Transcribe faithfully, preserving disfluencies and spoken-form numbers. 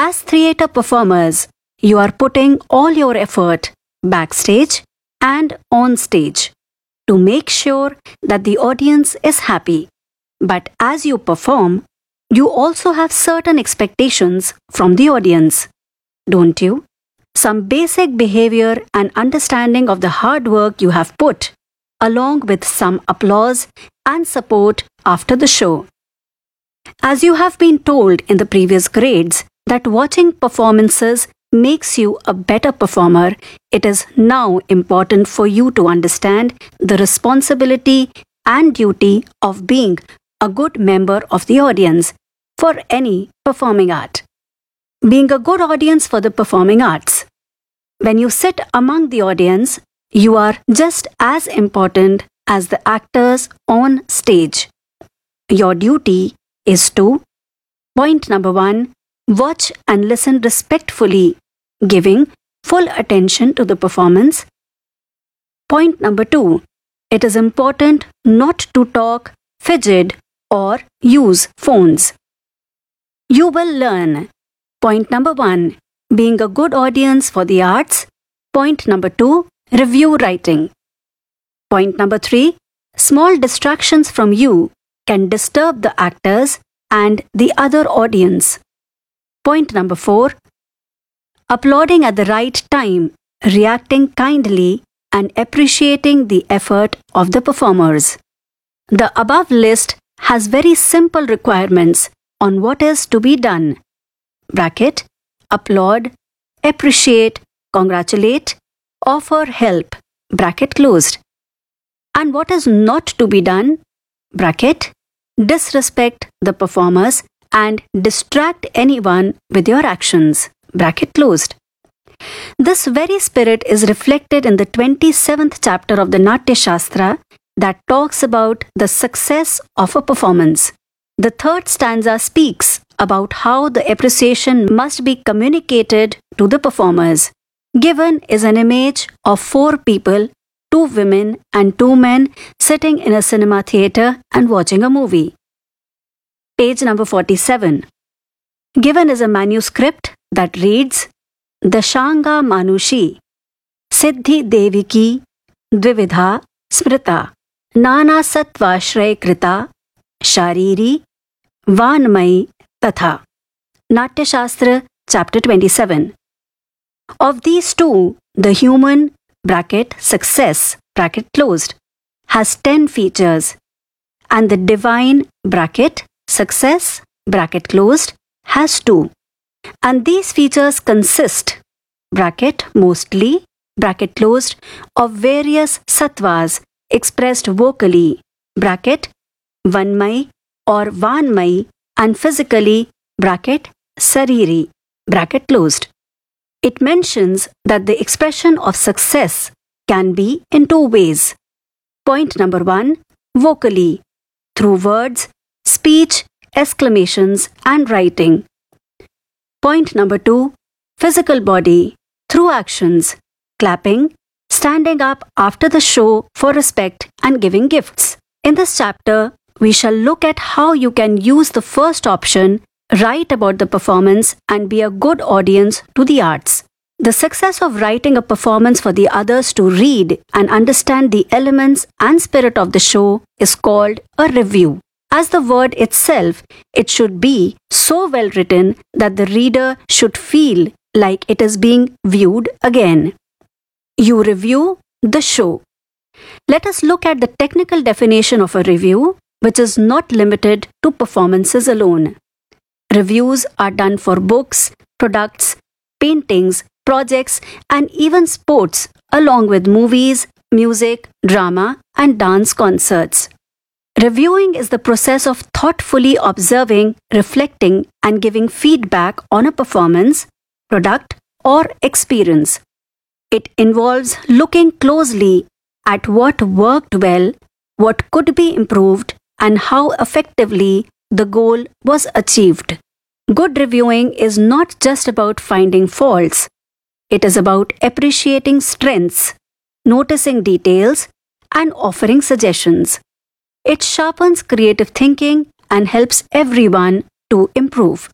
As theatre performers, you are putting all your effort backstage and on stage to make sure that the audience is happy. But as you perform, you also have certain expectations from the audience, don't you? Some basic behavior and understanding of the hard work you have put, along with some applause and support after the show. As you have been told in the previous grades that watching performances makes you a better performer, it is now important for you to understand the responsibility and duty of being a good member of the audience for any performing art. Being a good audience for the performing arts. When you sit among the audience, you are just as important as the actors on stage. Your duty is to, point number one, watch and listen respectfully, giving full attention to the performance. Point number two, it is important not to talk, fidget, or use phones. You will learn. Point number one, being a good audience for the arts. Point number two, review writing. Point number three, small distractions from you can disturb the actors and the other audience. Point number four, applauding at the right time, reacting kindly, and appreciating the effort of the performers. The above list has very simple requirements on what is to be done. Bracket, applaud, appreciate, congratulate, offer help, bracket closed. And what is not to be done? Bracket, disrespect the performers and distract anyone with your actions, bracket closed. This very spirit is reflected in the twenty-seventh chapter of the Natya Shastra that talks about the success of a performance. The third stanza speaks about how the appreciation must be communicated to the performers. Given is an image of four people, two women and two men sitting in a cinema theatre and watching a movie. Page number forty-seven. Given is a manuscript that reads, Dashanga Manushi, Siddhi Deviki, Dvividha Smrita, Nana Satvashray Krita, Shariri, Vanmai Tatha. Natya Shastra, chapter twenty-seven. Of these two, the human, bracket, success, bracket closed, has ten features, and the divine, bracket, success, bracket closed, has two. And these features consist, bracket, mostly, bracket closed, of various sattvas expressed vocally, bracket, vanmai or vanmai, and physically, bracket, sariri, bracket closed. It mentions that the expression of success can be in two ways. Point number one, vocally, through words, speech, exclamations, and writing. Point number two, physical body, through actions, clapping, standing up after the show for respect, and giving gifts. In this chapter, we shall look at how you can use the first option, write about the performance, and be a good audience to the arts. The success of writing a performance for the others to read and understand the elements and spirit of the show is called a review. As the word itself, it should be so well written that the reader should feel like it is being viewed again. You review the show. Let us look at the technical definition of a review, which is not limited to performances alone. Reviews are done for books, products, paintings, projects, and even sports, along with movies, music, drama, and dance concerts. Reviewing is the process of thoughtfully observing, reflecting, and giving feedback on a performance, product, or experience. It involves looking closely at what worked well, what could be improved, and how effectively the goal was achieved. Good reviewing is not just about finding faults. It is about appreciating strengths, noticing details, and offering suggestions. It sharpens creative thinking and helps everyone to improve.